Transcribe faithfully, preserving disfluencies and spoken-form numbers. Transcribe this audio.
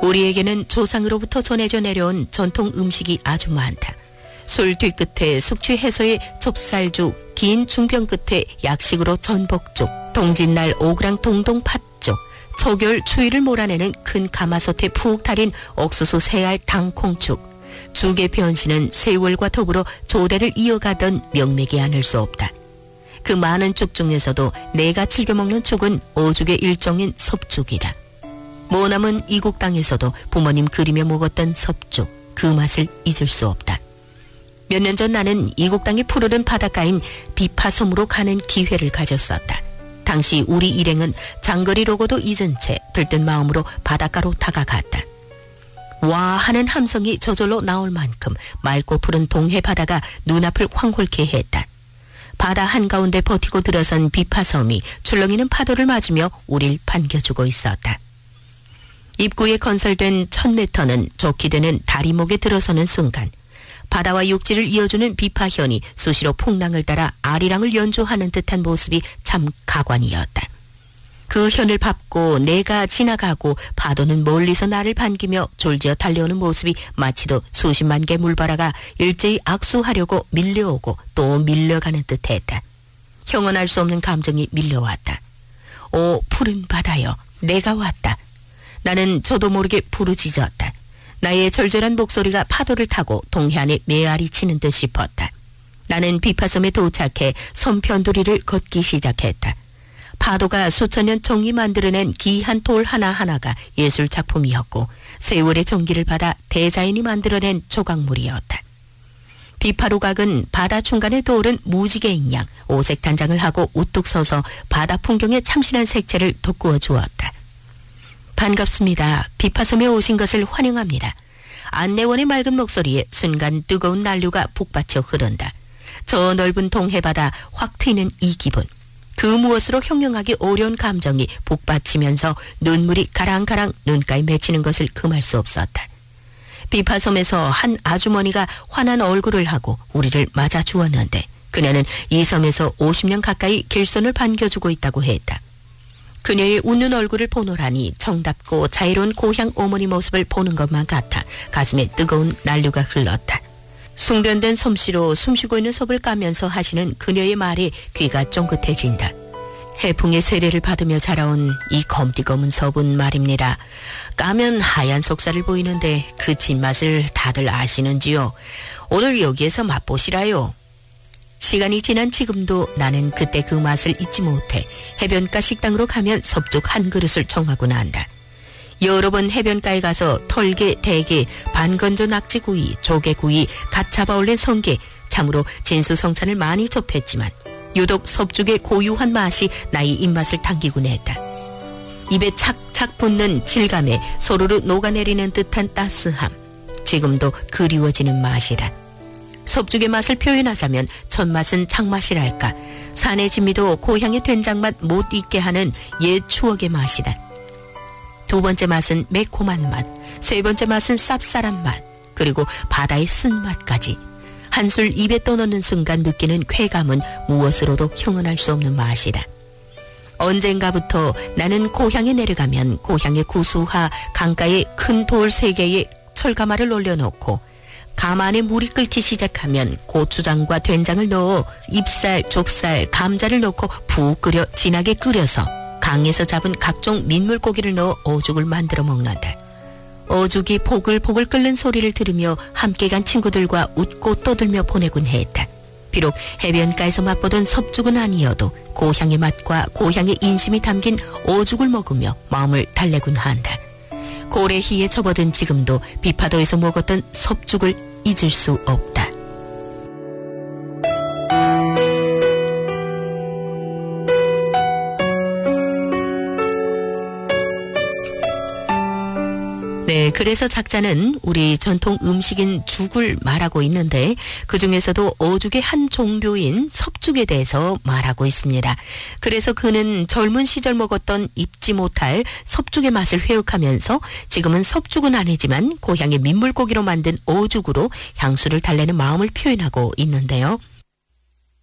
우리에게는 조상으로부터 전해져 내려온 전통 음식이 아주 많다. 술 뒤끝에 숙취 해소의 좁쌀죽, 긴 중병 끝에 약식으로 전복죽, 동짓날 오그랑 동동 팥죽, 초겨울 추위를 몰아내는 큰 가마솥에 푹 달인 옥수수 새알 당콩죽, 죽의 변신은 세월과 더불어 조대를 이어가던 명맥이 아닐 수 없다. 그 많은 죽 중에서도 내가 즐겨 먹는 죽은 오죽의 일종인 섭죽이다. 모남은 이국 땅에서도 부모님 그리며 먹었던 섭죽, 그 맛을 잊을 수 없다. 몇 년 전 나는 이국 땅의 푸르른 바닷가인 비파섬으로 가는 기회를 가졌었다. 당시 우리 일행은 장거리로고도 잊은 채 들뜬 마음으로 바닷가로 다가갔다. 와 하는 함성이 저절로 나올 만큼 맑고 푸른 동해 바다가 눈앞을 황홀케 했다. 바다 한가운데 버티고 들어선 비파섬이 출렁이는 파도를 맞으며 우릴 반겨주고 있었다. 입구에 건설된 천 미터는 좋게 되는 다리목에 들어서는 순간 바다와 육지를 이어주는 비파현이 수시로 풍랑을 따라 아리랑을 연주하는 듯한 모습이 참 가관이었다. 그 현을 밟고 내가 지나가고 파도는 멀리서 나를 반기며 졸지어 달려오는 모습이 마치도 수십만 개 물바라가 일제히 악수하려고 밀려오고 또 밀려가는 듯했다. 형언할 수 없는 감정이 밀려왔다. 오 푸른 바다여, 내가 왔다. 나는 저도 모르게 부르짖었다. 나의 절절한 목소리가 파도를 타고 동해안에 메아리 치는 듯 싶었다. 나는 비파섬에 도착해 섬 편두리를 걷기 시작했다. 파도가 수천 년 정이 만들어낸 귀한 돌 하나하나가 예술 작품이었고 세월의 전기를 받아 대자연이 만들어낸 조각물이었다. 비파루각은 바다 중간에 떠오른 무지개인 양 오색 단장을 하고 우뚝 서서 바다 풍경에 참신한 색채를 돋구어 주었다. 반갑습니다. 비파섬에 오신 것을 환영합니다. 안내원의 맑은 목소리에 순간 뜨거운 난류가 북받쳐 흐른다. 저 넓은 동해바다 확 트이는 이 기분. 그 무엇으로 형용하기 어려운 감정이 북받치면서 눈물이 가랑가랑 눈가에 맺히는 것을 금할 수 없었다. 비파섬에서 한 아주머니가 환한 얼굴을 하고 우리를 맞아 주었는데 그녀는 이 섬에서 오십 년 가까이 길손을 반겨주고 있다고 했다. 그녀의 웃는 얼굴을 보노라니 정답고 자유로운 고향 어머니 모습을 보는 것만 같아 가슴에 뜨거운 난류가 흘렀다. 숭변된 솜씨로 숨쉬고 있는 섭을 까면서 하시는 그녀의 말에 귀가 쫑긋해진다. 해풍의 세례를 받으며 자라온 이 검디검은 섭은 말입니다. 까면 하얀 속살을 보이는데 그 진맛을 다들 아시는지요? 오늘 여기에서 맛보시라요. 시간이 지난 지금도 나는 그때 그 맛을 잊지 못해 해변가 식당으로 가면 섭죽 한 그릇을 정하고 난다. 여러 번 해변가에 가서 털개, 대게, 반건조 낙지구이, 조개구이, 갓 잡아 올린 성게, 참으로 진수성찬을 많이 접했지만 유독 섭죽의 고유한 맛이 나의 입맛을 당기곤 했다. 입에 착착 붙는 질감에 소로로 녹아내리는 듯한 따스함, 지금도 그리워지는 맛이다. 섭죽의 맛을 표현하자면 첫 맛은 장맛이랄까, 산의 진미도 고향의 된장맛 못 잊게 하는 옛 추억의 맛이다. 두 번째 맛은 매콤한 맛, 세 번째 맛은 쌉쌀한 맛, 그리고 바다의 쓴맛까지. 한술 입에 떠넣는 순간 느끼는 쾌감은 무엇으로도 형언할 수 없는 맛이다. 언젠가부터 나는 고향에 내려가면 고향의 구수하 강가에 큰 돌 세 개에 철가마를 올려놓고 가만에 물이 끓기 시작하면 고추장과 된장을 넣어 잎살, 좁쌀, 감자를 넣고 푹 끓여 진하게 끓여서 강에서 잡은 각종 민물고기를 넣어 어죽을 만들어 먹는다. 어죽이 보글보글 끓는 소리를 들으며 함께 간 친구들과 웃고 떠들며 보내곤 했다. 비록 해변가에서 맛보던 섭죽은 아니어도 고향의 맛과 고향의 인심이 담긴 어죽을 먹으며 마음을 달래곤 한다. 고래희에 접어든 지금도 비파도에서 먹었던 섭죽을 잊을 수 없다. 네, 그래서 작자는 우리 전통 음식인 죽을 말하고 있는데 그중에서도 어죽의 한 종류인 섭죽에 대해서 말하고 있습니다. 그래서 그는 젊은 시절 먹었던 잊지 못할 섭죽의 맛을 회역하면서 지금은 섭죽은 아니지만 고향의 민물고기로 만든 어죽으로 향수를 달래는 마음을 표현하고 있는데요.